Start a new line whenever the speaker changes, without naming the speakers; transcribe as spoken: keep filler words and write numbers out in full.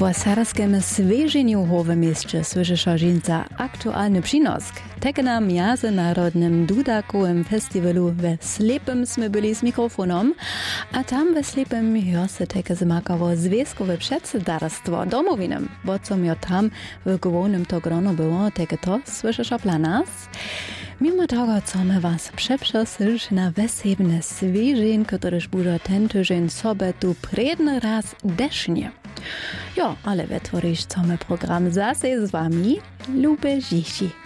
W serskim Swieżeniuchowym mieście słyszysz żinca aktualny przynosk. Tak na międzynarodnym dudakowym festiwalu we Slepym sme byli z mikrofonom, a tam we Slepym jose takie zmakało związkowe przedsiębiorstwo domowinem. Bo co mi tam w głównym to grono było, takie to słyszysz dla nas. Mimo tego, co my was przeprosisz na wesebne swieżeń, któryż bude ten tydzień sobie tu predny raz desznie. Jo, ale wytworzysz co my program zase z wami, Lube Zishi.